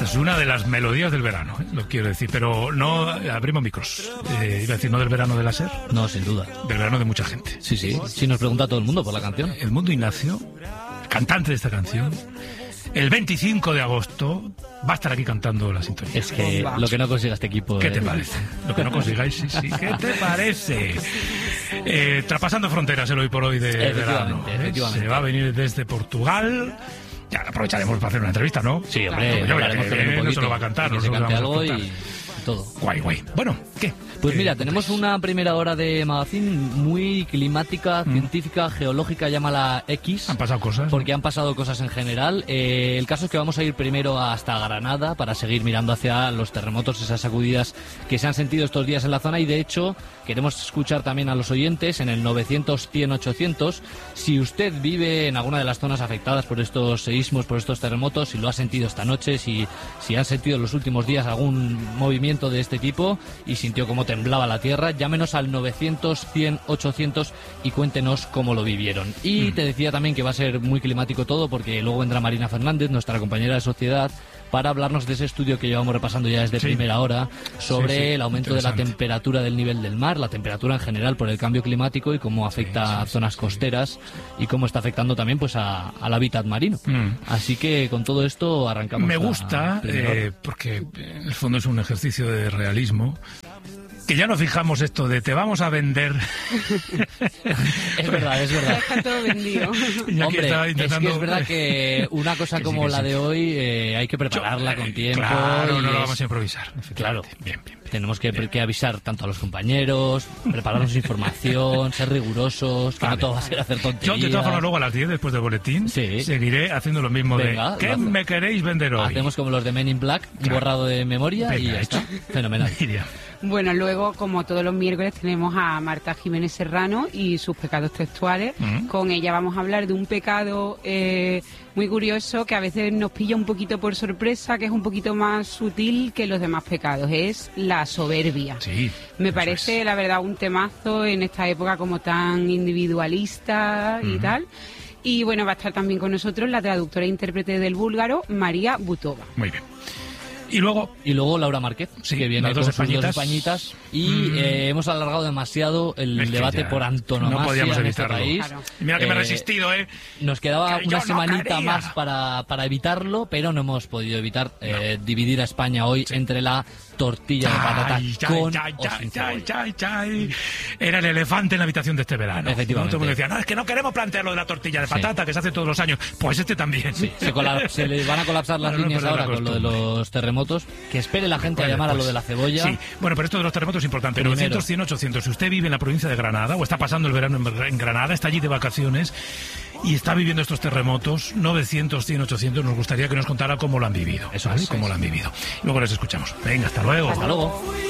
Es una de las melodías del verano, lo quiero decir, pero no abrimos micros. Iba a decir, no del verano de la SER. No, sin duda. Del verano de mucha gente. Sí, sí. Sí, nos pregunta todo el mundo por la canción. Edmundo Ignacio, cantante de esta canción, el 25 de agosto va a estar aquí cantando la sintonía. Es que lo que no consiga este equipo... ¿Qué te parece? Lo que no consigáis, sí. ¿Qué te parece? Traspasando fronteras el hoy por hoy de verano. Efectivamente. Se va a venir desde Portugal. Ya aprovecharemos para hacer una entrevista, ¿no? Sí, hombre. No se lo va a cantar. Que se cante algo y todo. Guay. Bueno, ¿qué? Pues mira, tenemos una primera hora de magazine muy climática, científica, geológica, llámala X. Han pasado cosas. Porque han pasado cosas en general. El caso es que vamos a ir primero hasta Granada para seguir mirando hacia los terremotos, esas sacudidas que se han sentido estos días en la zona. Y de hecho, queremos escuchar también a los oyentes en el 900-100-800. Si usted vive en alguna de las zonas afectadas por estos seísmos, por estos terremotos, si lo ha sentido esta noche, si han sentido en los últimos días algún movimiento de este tipo y sintió cómo temblaba la tierra, llámenos al 900-100-800 y cuéntenos cómo lo vivieron. Y te decía también que va a ser muy climático todo, porque luego vendrá Marina Fernández, nuestra compañera de Sociedad, para hablarnos de ese estudio que llevamos repasando ya desde primera hora sobre el aumento de la temperatura del nivel del mar, la temperatura en general por el cambio climático y cómo afecta a zonas costeras y cómo está afectando también pues al hábitat marino. Así que con todo esto arrancamos. Me gusta, porque en el fondo es un ejercicio de realismo. Que ya no fijamos esto de te vamos a vender. Es verdad. Está todo vendido. Hombre, es que es verdad que una cosa como la de hoy hay que prepararla con tiempo. Claro, no lo vamos a improvisar. Claro. Bien. Tenemos que avisar tanto a los compañeros, prepararnos información, ser rigurosos, que no todo va a ser hacer tonterías. Yo, de todas formas, luego a las 10, después del boletín, seguiré haciendo lo mismo. Venga, ¿qué me queréis vender hoy? Hacemos como los de Men in Black, borrado de memoria. Y ya está. Fenomenal. Bueno, luego, como todos los miércoles, tenemos a Marta Jiménez Serrano y sus pecados textuales. Con ella vamos a hablar de un pecado muy curioso que a veces nos pilla un poquito por sorpresa, que es un poquito más sutil que los demás pecados. Es la soberbia. Sí. Me parece, la verdad, un temazo en esta época como tan individualista y tal. Y bueno, va a estar también con nosotros la traductora e intérprete del búlgaro, María Butova. Muy bien. Y luego Laura Márquez, que viene con sus dos españitas. Y hemos alargado demasiado el debate por antonomasia. No podíamos evitarlo. En este país. Mira que me he resistido, Nos quedaba una semanita más para evitarlo, pero no hemos podido evitar dividir a España hoy entre la tortilla de patata con o sin cebolla. Era el elefante en la habitación de este verano. Efectivamente. Todo el mundo decía, no, es que no queremos plantear lo de la tortilla de patata, que se hace todos los años. Pues este también. Sí, se le van a colapsar las líneas ahora con lo de los terremotos. Que espere la gente a llamar a lo de la cebolla. Sí, bueno, pero esto de los terremotos es importante. 900, 100, 800. Si usted vive en la provincia de Granada o está pasando el verano en Granada, está allí de vacaciones y está viviendo estos terremotos, 900, 100, 800, nos gustaría que nos contara cómo lo han vivido. Eso es. Cómo lo han vivido. Luego les escuchamos. Venga, hasta luego. Hasta luego.